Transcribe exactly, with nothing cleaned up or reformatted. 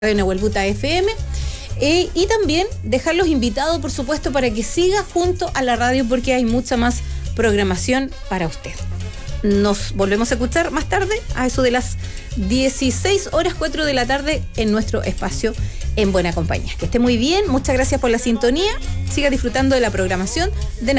Radio Nahuelbuta F M. Eh, y también dejarlos invitados, por supuesto, para que siga junto a la radio, porque hay mucha más programación para usted. Nos volvemos a escuchar más tarde, a eso de las dieciséis horas cuatro de la tarde, en nuestro espacio En Buena Compañía. Que esté muy bien, muchas gracias por la sintonía. Siga disfrutando de la programación de